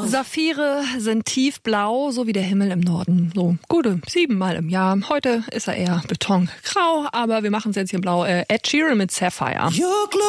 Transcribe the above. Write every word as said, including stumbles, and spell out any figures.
Saphire sind tiefblau, so wie der Himmel im Norden. So gute siebenmal im Jahr. Heute ist er eher betongrau, aber wir machen es jetzt hier blau. Äh, Ed Sheeran mit Sapphire.